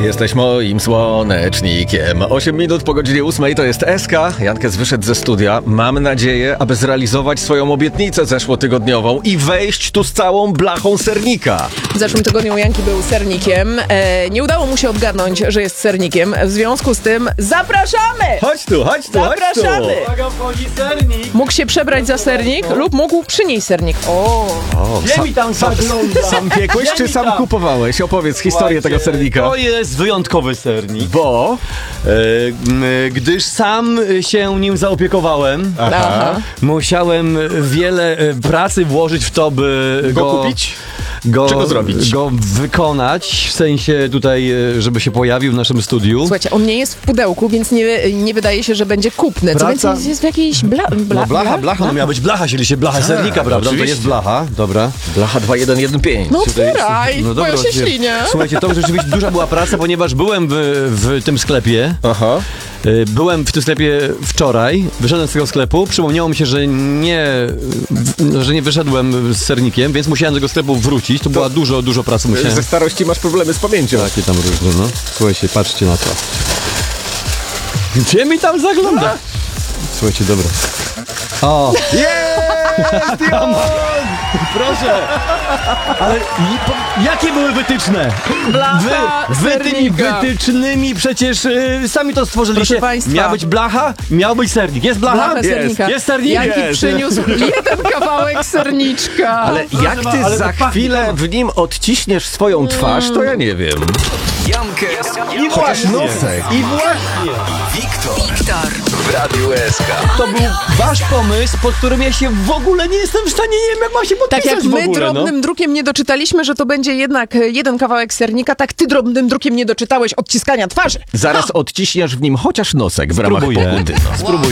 Jesteś moim słonecznikiem. 8 minut po godzinie 8 to jest SK. Jankes wyszedł ze studia. Mam nadzieję, aby zrealizować swoją obietnicę zeszłotygodniową i wejść tu z całą blachą sernika. W zeszłym tygodniu Janki był sernikiem. Nie udało mu się odgadnąć, że jest sernikiem. W związku z tym zapraszamy! Chodź tu, chodź tu, chodź tu. Zapraszamy! Uwaga, wchodzi sernik! Mógł się przebrać za sernik lub mógł przynieść sernik. O, Gdzie mi tam zagląda? Sam piekłeś czy sam kupowałeś? Opowiedz historię tego sernika. To jest wyjątkowy sernik, Bo... gdyż sam się nim zaopiekowałem. Aha. Musiałem wiele pracy włożyć w to, by Go kupić? Go, Czy go zrobić? Go wykonać, w sensie tutaj, żeby się pojawił w naszym studiu. słuchajcie, on nie jest w pudełku, więc nie wydaje się, że będzie kupny. Co Praca- więcej, jest w jakiejś Blacha, no miała być blacha, chcieliście blacha sernika, prawda? No to oczywiście. jest blacha, dobra. Blacha 2115. No Tutaj jest- otwieraj, no dobra, bo się otwieram. ślinie. Słuchajcie, to rzeczywiście duża była praca, ponieważ byłem w tym sklepie. Aha. Byłem w tym sklepie wczoraj, wyszedłem z tego sklepu, przypomniało mi się, że nie wyszedłem z sernikiem, więc musiałem do tego sklepu wrócić. To była dużo pracy. Musiałem... Ze starości masz problemy z pamięcią. Jakie tam różne, no. Słuchajcie, patrzcie na to. Gdzie mi tam zagląda? Słuchajcie, dobra. O! Jest! Proszę! Ale jakie były wytyczne? Blacha Tymi sernika. wytycznymi przecież sami to stworzyliście. Proszę państwa. Miała być blacha, miał być sernik. Jest blacha? Blacha sernika. Jest sernik? Janki Jest. przyniósł jeden kawałek serniczka. Ale jak ty ale za pachnie chwilę w nim odciśniesz swoją twarz, to ja nie wiem. Jankes I właśnie. nosek. I właśnie. Wiktor w Radiu SK. To był wasz pomysł, pod którym ja się w ogóle nie jestem w stanie, nie wiem jak mam się podpisać Tak jak my w ogóle, drobnym drukiem nie doczytaliśmy, że to będzie jednak jeden kawałek sernika, tak ty drobnym drukiem nie doczytałeś odciskania twarzy. Zaraz odciśniesz w nim chociaż nosek w ramach Spróbuję. pokuty. No. Spróbuję.